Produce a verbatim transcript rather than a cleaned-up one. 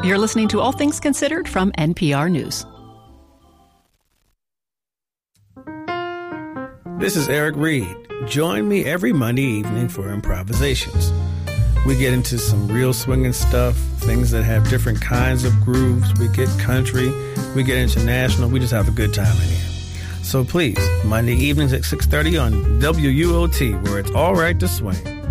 You're listening to All Things Considered from N P R News. This is Eric Reed. Join me every Monday evening for Improvisations. We get into some real swinging stuff, things that have different kinds of grooves. We get country, we get international. We just have a good time in here. So please, Monday evenings at six thirty on W U O T, where it's all right to swing.